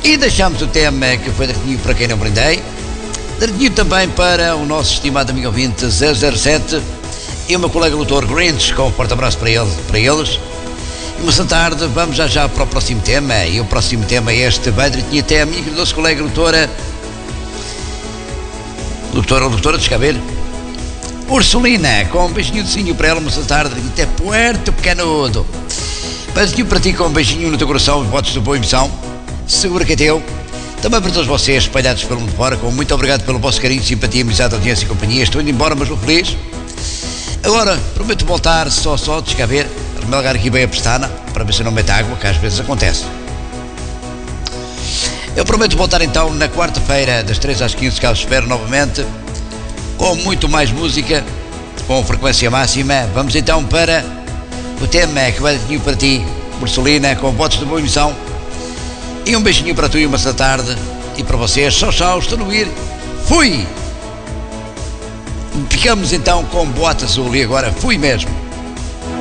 E deixamos o tema que foi direitinho para quem não brindei, direitinho também para o nosso estimado amigo ouvinte 007 e o meu colega doutor Grinch, com um forte abraço para eles. E uma boa tarde, vamos já para o próximo tema, e o próximo tema é este, vai direitinho até a minha nossa colega doutora, deixa cá ver, Ursulina, com um beijinho de para ela, uma boa tarde, até Puerto Canudo. Beijinho para ti, com um beijinho no teu coração, os votos de boa emissão, segura que é teu. Também para todos vocês, espalhados pelo mundo fora, com muito obrigado pelo vosso carinho, simpatia, amizade, audiência e companhia. Estou indo embora, mas vou feliz. Agora, prometo voltar só, deixa cá ver, remelgar aqui bem a pestana, para ver se não mete água, que às vezes acontece. Eu prometo voltar então na quarta-feira, das 3 às 15, cá espero novamente, com muito mais música, com frequência máxima. Vamos então para o tema que vai ter para ti, Ursulina, com votos de boa emissão. E um beijinho para tu e uma boa tarde. E para vocês, tchau, estou no ir. Fui! Ficamos então com Boate Azul e agora fui mesmo.